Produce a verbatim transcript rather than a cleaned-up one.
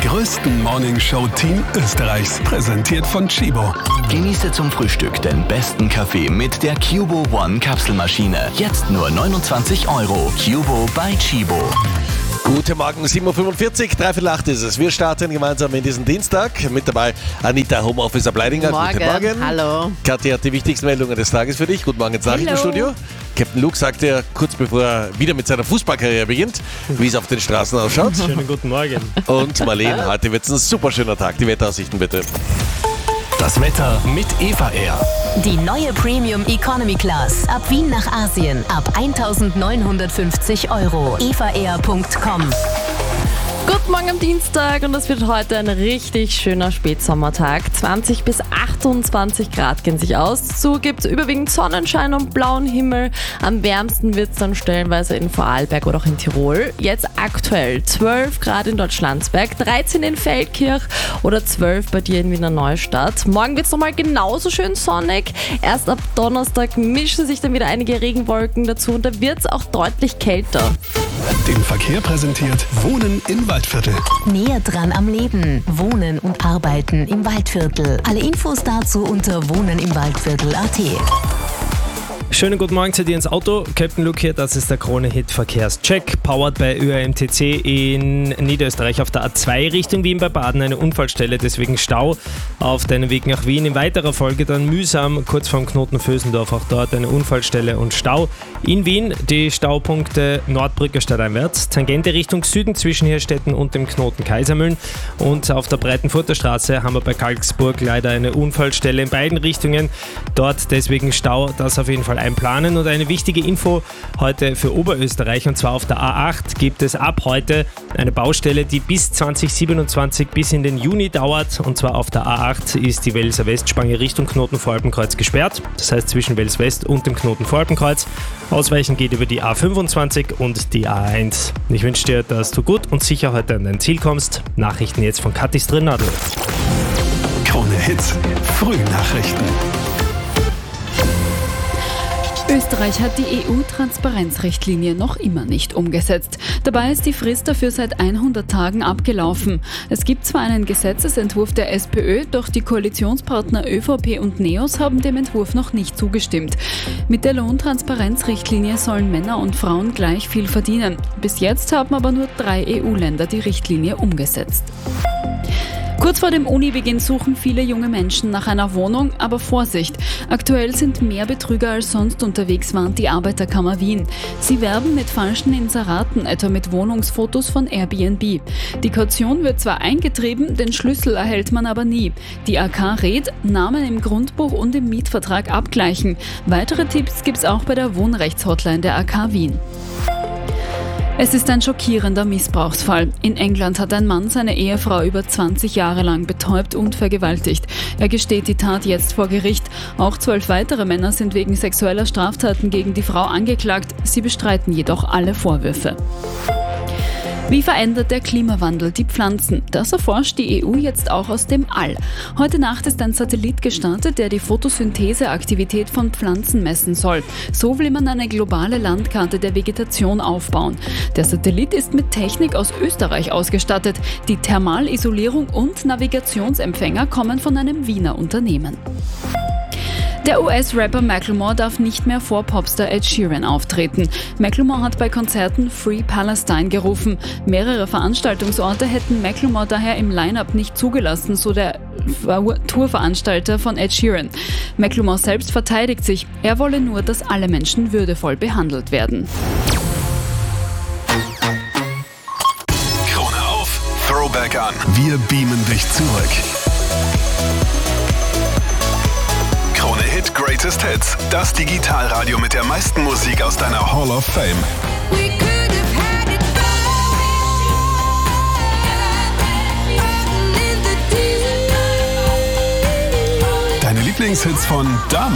größten Morningshow-Team Österreichs, präsentiert von Chibo. Genieße zum Frühstück den besten Kaffee mit der Cubo One Kapselmaschine. Jetzt nur neunundzwanzig Euro. Cubo bei Chibo. Guten Morgen, sieben Uhr fünfundvierzig, dreiviertel acht ist es. Wir starten gemeinsam in diesen Dienstag. Mit dabei Anita Homeofficer Bleidinger. Morgen. Guten Morgen. Hallo. Kathi hat die wichtigsten Meldungen des Tages für dich. Guten Morgen ins Nachrichtenstudio. Captain Luke sagt dir kurz bevor er wieder mit seiner Fußballkarriere beginnt, wie es auf den Straßen ausschaut. Schönen guten Morgen. Und Marlene, heute wird es ein super schöner Tag. Die Wetteraussichten bitte. Das Wetter mit Eva Air. Die neue Premium Economy Class. Ab Wien nach Asien. Ab eintausendneunhundertfünfzig Euro. eva air punkt com. Guten Morgen am Dienstag und es wird heute ein richtig schöner Spätsommertag. zwanzig bis achtundzwanzig Grad gehen sich aus. Dazu gibt es überwiegend Sonnenschein und blauen Himmel. Am wärmsten wird es dann stellenweise in Vorarlberg oder auch in Tirol. Jetzt aktuell zwölf Grad in Deutschlandsberg, dreizehn in Feldkirch oder zwölf bei dir in Wiener Neustadt. Morgen wird es nochmal genauso schön sonnig. Erst ab Donnerstag mischen sich dann wieder einige Regenwolken dazu und da wird es auch deutlich kälter. Den Verkehr präsentiert Wohnen im Waldviertel. Näher dran am Leben. Wohnen und Arbeiten im Waldviertel. Alle Infos dazu unter wohnenimwaldviertel punkt at. Schönen guten Morgen zu dir ins Auto. Captain Luke hier, das ist der Krone-Hit Verkehrscheck. Powered bei Ö A M T C in Niederösterreich auf der A zwei Richtung Wien bei Baden. Eine Unfallstelle, deswegen Stau auf deinem Weg nach Wien. In weiterer Folge dann mühsam kurz vorm Knoten Vösendorf. Auch dort eine Unfallstelle und Stau. In Wien die Staupunkte Nordbrücke stadteinwärts. Tangente Richtung Süden zwischen Hirstetten und dem Knoten Kaisermühlen. Und auf der Breitenfurter Straße haben wir bei Kalksburg leider eine Unfallstelle in beiden Richtungen. Dort deswegen Stau, das auf jeden Fall einplanen. Und eine wichtige Info heute für Oberösterreich, und zwar auf der A acht gibt es ab heute eine Baustelle, die bis zwanzig siebenundzwanzig bis in den Juni dauert, und zwar auf der A acht ist die Welser Westspange Richtung Knoten Voralpenkreuz gesperrt, das heißt zwischen Wels West und dem Knoten Voralpenkreuz. Ausweichen geht über die A fünfundzwanzig und die A eins. Ich wünsche dir, dass du gut und sicher heute an dein Ziel kommst. Nachrichten jetzt von Kathi Strinnadl. Krone Hits, Frühnachrichten. Österreich hat die E U-Transparenzrichtlinie noch immer nicht umgesetzt. Dabei ist die Frist dafür seit hundert Tagen abgelaufen. Es gibt zwar einen Gesetzesentwurf der SPÖ, doch die Koalitionspartner ÖVP und NEOS haben dem Entwurf noch nicht zugestimmt. Mit der Lohntransparenzrichtlinie sollen Männer und Frauen gleich viel verdienen. Bis jetzt haben aber nur drei E U-Länder die Richtlinie umgesetzt. Kurz vor dem Unibeginn suchen viele junge Menschen nach einer Wohnung, aber Vorsicht! Aktuell sind mehr Betrüger als sonst unterwegs, warnt die Arbeiterkammer Wien. Sie werben mit falschen Inseraten, etwa mit Wohnungsfotos von Airbnb. Die Kaution wird zwar eingetrieben, den Schlüssel erhält man aber nie. Die A K rät, Namen im Grundbuch und im Mietvertrag abgleichen. Weitere Tipps gibt's auch bei der Wohnrechtshotline der A K Wien. Es ist ein schockierender Missbrauchsfall. In England hat ein Mann seine Ehefrau über zwanzig Jahre lang betäubt und vergewaltigt. Er gesteht die Tat jetzt vor Gericht. Auch zwölf weitere Männer sind wegen sexueller Straftaten gegen die Frau angeklagt. Sie bestreiten jedoch alle Vorwürfe. Wie verändert der Klimawandel die Pflanzen? Das erforscht die E U jetzt auch aus dem All. Heute Nacht ist ein Satellit gestartet, der die Photosyntheseaktivität von Pflanzen messen soll. So will man eine globale Landkarte der Vegetation aufbauen. Der Satellit ist mit Technik aus Österreich ausgestattet. Die Thermalisolierung und Navigationsempfänger kommen von einem Wiener Unternehmen. Der U S-Rapper Macklemore darf nicht mehr vor Popstar Ed Sheeran auftreten. Macklemore hat bei Konzerten Free Palestine gerufen. Mehrere Veranstaltungsorte hätten Macklemore daher im Line-Up nicht zugelassen, so der Tourveranstalter von Ed Sheeran. Macklemore selbst verteidigt sich. Er wolle nur, dass alle Menschen würdevoll behandelt werden. Krone auf, Throwback an. Wir beamen dich zurück. Krone Hit Greatest Hits. Das Digitalradio mit der meisten Musik aus deiner Hall of Fame. Deine Lieblingshits von damals.